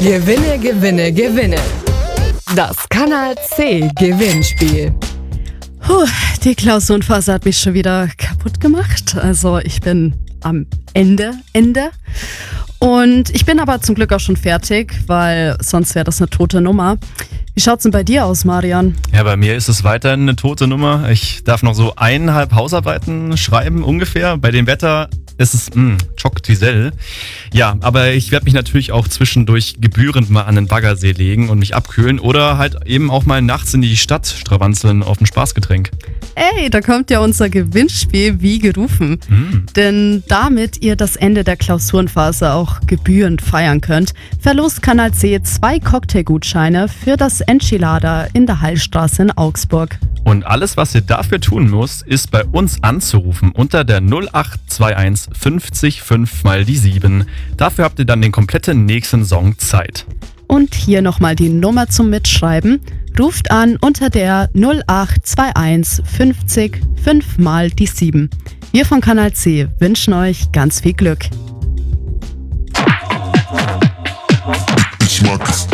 Gewinne, gewinne, gewinne. Das Kanal C Gewinnspiel. Die Klausurenphase hat mich schon wieder kaputt gemacht. Also ich bin am Ende. Und ich bin aber zum Glück auch schon fertig, weil sonst wäre das eine tote Nummer. Wie schaut's denn bei dir aus, Marian? Ja, bei mir ist es weiterhin eine tote Nummer. Ich darf noch so 1,5 Hausarbeiten schreiben ungefähr. Bei dem Wetter ist es Schocktisell. Ja, aber ich werde mich natürlich auch zwischendurch gebührend mal an den Baggersee legen und mich abkühlen oder halt eben auch mal nachts in die Stadt stravanzeln auf ein Spaßgetränk. Ey, da kommt ja unser Gewinnspiel wie gerufen. Denn damit ihr das Ende der Klausurenphase auch gebührend feiern könnt, verlost Kanal C 2 Cocktailgutscheine für das Enchilada in der Hallstraße in Augsburg. Und alles, was ihr dafür tun müsst, ist bei uns anzurufen unter der 0821 50 5 mal die 7. Dafür habt ihr dann den kompletten nächsten Song Zeit. Und hier nochmal die Nummer zum Mitschreiben. Ruft an unter der 0821 50 5 mal die 7. Wir von Kanal C wünschen euch ganz viel Glück. Ich mag es.